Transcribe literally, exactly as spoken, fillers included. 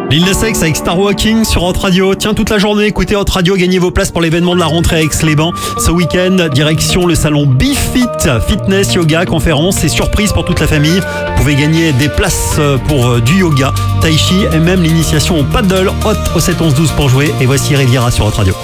Lil Nas X avec Star Walking sur Hot Radio. Tiens, toute la journée, écoutez Hot Radio, gagnez vos places pour l'événement de la rentrée à Aix-les-Bains. Ce week-end, direction le salon BeFit, fitness, yoga, conférences et surprises pour toute la famille. Vous pouvez gagner des places pour du yoga, tai chi et même l'initiation au paddle. Hot au sept onze douze pour jouer. Et voici Riviera sur Hot Radio.